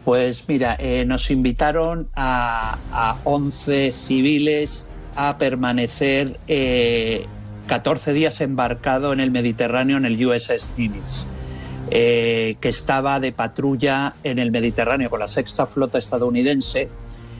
Pues mira, nos invitaron a 11 civiles a permanecer 14 días embarcado en el Mediterráneo en el USS Nimitz, que estaba de patrulla en el Mediterráneo con la sexta flota estadounidense.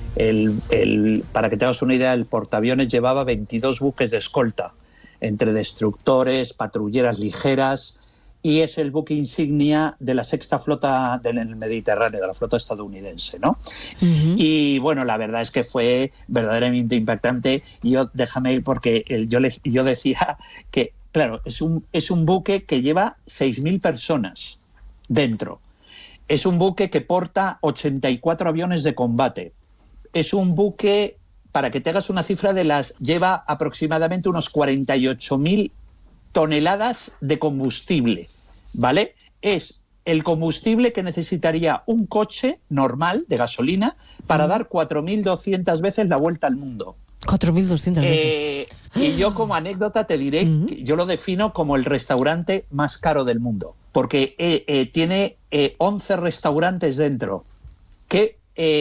Para que te hagas una idea, el portaaviones llevaba 22 buques de escolta, entre destructores, patrulleras ligeras, y es el buque insignia de la sexta flota del Mediterráneo, de la flota estadounidense, ¿no? Uh-huh. Y bueno, la verdad es que fue verdaderamente impactante. Déjame ir porque yo decía que, claro, es un buque que lleva 6.000 personas dentro. Es un buque que porta 84 aviones de combate. Es un buque, para que te hagas una cifra, lleva aproximadamente unos 48.000 toneladas de combustible, ¿vale? Es el combustible que necesitaría un coche normal de gasolina para dar 4.200 veces la vuelta al mundo. 4.200 veces. Y yo, como anécdota, te diré que yo lo defino como el restaurante más caro del mundo, porque tiene 11 restaurantes dentro que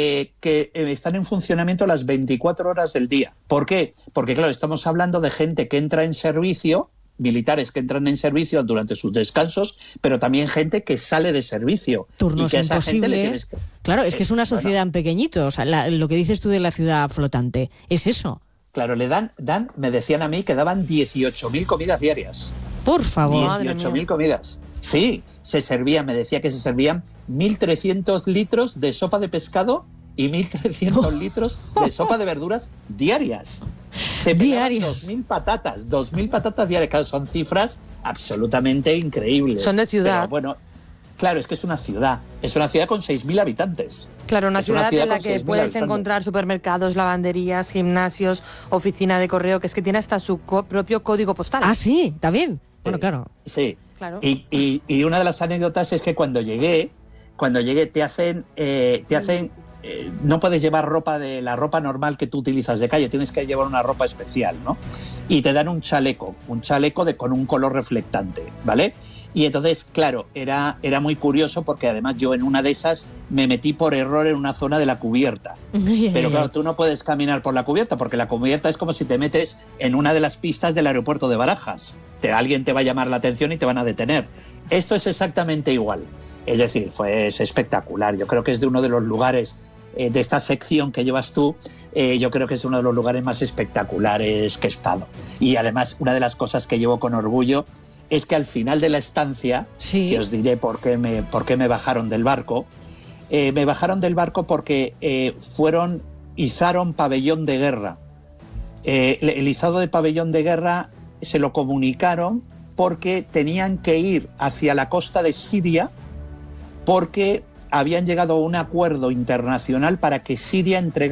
están en funcionamiento las 24 horas del día. ¿Por qué? Porque, claro, estamos hablando de gente que entra en servicio, militares que entran en servicio durante sus descansos, pero también gente que sale de servicio. Turnos y que imposibles. Claro, es que es una sociedad en pequeñito. O sea, lo que dices tú de la ciudad flotante, es eso. Claro, me decían a mí que daban 18.000 comidas diarias. Por favor. 18.000 comidas. Sí, me decía que se servían 1.300 litros de sopa de pescado y 1.300 litros de sopa de verduras diarias. Se pegaban 2.000 patatas diarias. Claro, son cifras absolutamente increíbles. Son de ciudad. Pero bueno, claro, es que es una ciudad con 6.000 habitantes. Claro, una ciudad en la que puedes encontrar supermercados, lavanderías, gimnasios, oficina de correo, que es que tiene hasta su propio código postal. Ah, sí, también. Bueno, claro. Sí. Claro. Y una de las anécdotas es que cuando llegué te hacen no puedes llevar la ropa normal que tú utilizas de calle, tienes que llevar una ropa especial, ¿no? Y te dan un chaleco con un color reflectante, ¿vale? Y entonces, claro, era muy curioso porque además yo en una de esas me metí por error en una zona de la cubierta. Pero claro, tú no puedes caminar por la cubierta porque la cubierta es como si te metes en una de las pistas del aeropuerto de Barajas. Alguien te va a llamar la atención y te van a detener. Esto es exactamente igual. Es decir, es espectacular. Yo creo que es de uno de los lugares de esta sección que llevas tú, yo creo que es uno de los lugares más espectaculares que he estado. Y además, una de las cosas que llevo con orgullo es que al final de la estancia, sí, que os diré por qué me bajaron del barco, me bajaron del barco porque izaron pabellón de guerra. El izado de pabellón de guerra se lo comunicaron porque tenían que ir hacia la costa de Siria porque habían llegado a un acuerdo internacional para que Siria entregara